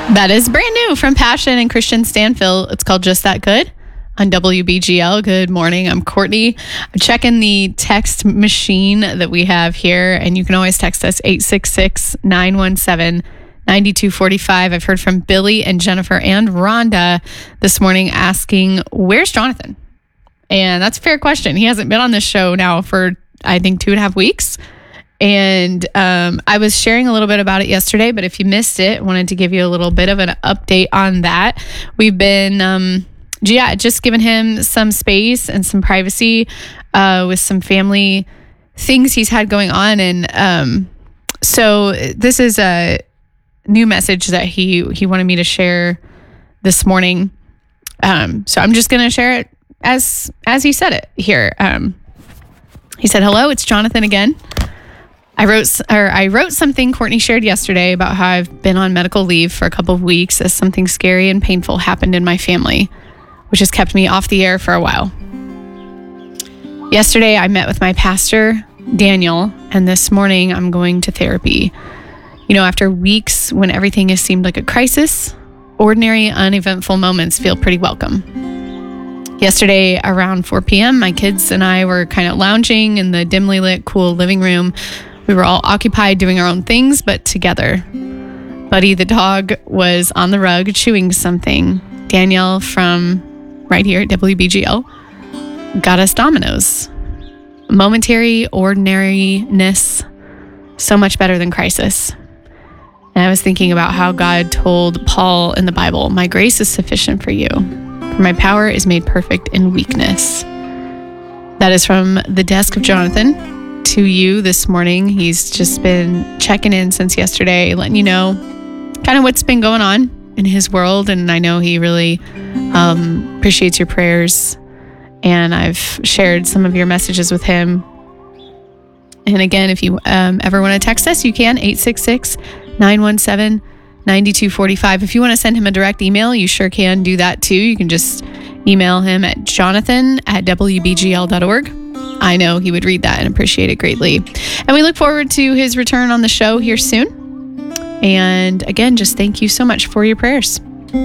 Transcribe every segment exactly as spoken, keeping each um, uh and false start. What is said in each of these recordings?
That is brand new from Passion and Christian Stanfill. It's called Just That Good on W B G L. Good morning. I'm Courtney. I'm checking the text machine that we have here, and you can always text us eight six six, nine one seven, nine two four five. I've heard from Billy and Jennifer and Rhonda this morning asking, where's Jonathan? And that's a fair question. He hasn't been on this show now for, I think, two and a half weeks. And um, I was sharing a little bit about it yesterday, but if you missed it, I wanted to give you a little bit of an update on that. We've been, um, yeah, just giving him some space and some privacy uh, with some family things he's had going on. And um, so this is a new message that he, he wanted me to share this morning. Um, so I'm just going to share it as, as he said it here. Um, he said, hello, it's Jonathan again. I wrote or I wrote something Courtney shared yesterday about how I've been on medical leave for a couple of weeks as something scary and painful happened in my family, which has kept me off the air for a while. Yesterday, I met with my pastor, Daniel, and this morning I'm going to therapy. You know, after weeks when everything has seemed like a crisis, ordinary, uneventful moments feel pretty welcome. Yesterday around four p.m., my kids and I were kind of lounging in the dimly lit, cool living room. We were all occupied doing our own things, but together. Buddy the dog was on the rug chewing something. Danielle from right here at W B G L got us Domino's. Momentary ordinariness, so much better than crisis. And I was thinking about how God told Paul in the Bible, my grace is sufficient for you, for my power is made perfect in weakness. That is from the desk of Jonathan to you this morning. He's just been checking in since yesterday, letting you know kind of what's been going on in his world. And I know he really um, appreciates your prayers. And I've shared some of your messages with him. And again, if you um, ever want to text us, you can, eight six six, nine one seven, nine two four five. If you want to send him a direct email, you sure can do that too. You can just email him at jonathan at w b g l dot org. I know he would read that and appreciate it greatly. And we look forward to his return on the show here soon. And again, just thank you so much for your prayers.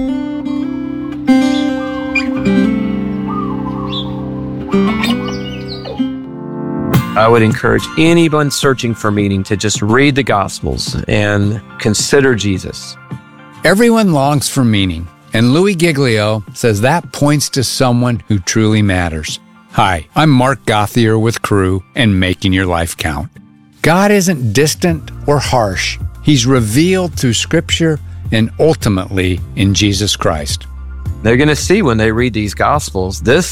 I would encourage anyone searching for meaning to just read the Gospels and consider Jesus. Everyone longs for meaning, and Louis Giglio says that points to someone who truly matters. Hi, I'm Mark Gauthier with Crew and Making Your Life Count. God isn't distant or harsh. He's revealed through Scripture and ultimately in Jesus Christ. They're going to see when they read these Gospels, this